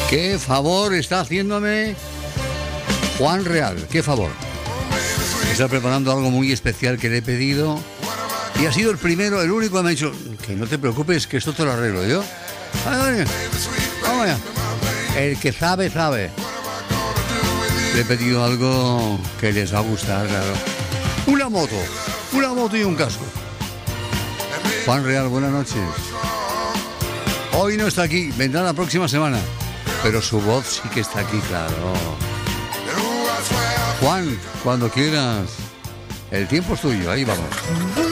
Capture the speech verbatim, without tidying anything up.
¿Qué favor está haciéndome Juan Real? ¿Qué favor? Está preparando algo muy especial que le he pedido y ha sido el primero, el único que me ha dicho que no te preocupes, que esto te lo arreglo yo. Vamos allá. El que sabe, sabe. Le he pedido algo que les va a gustar, claro. Una moto, una moto y un casco. Juan Real, buenas noches. Hoy no está aquí, vendrá la próxima semana, pero su voz sí que está aquí, claro. Juan, cuando quieras, el tiempo es tuyo, ahí vamos.